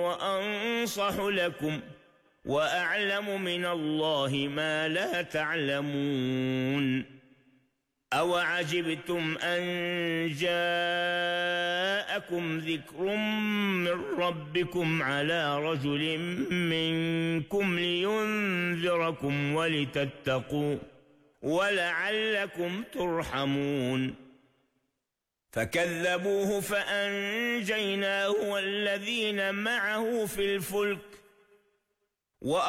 وأنصح لكم وأعلم من الله ما لا تعلمون. أوعجبتم أن جاءكم ذكر من ربكم على رجل منكم لينذركم ولتتقوا ولعلكم ترحمون. فكذبوه فأنجيناه والذين معه في الفلك